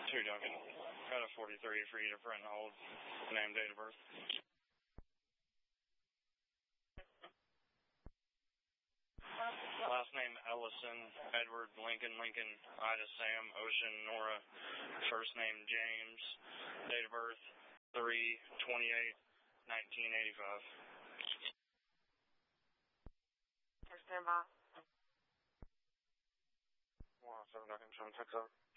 2 Duncan. Got a 43 for you to print and hold. Name, date of birth. Last name Ellison, Edward, Lincoln, Ida, Sam, Ocean, Nora. First name James. Date of birth 3/28/1985. Stand by. 107 Duncan, 760.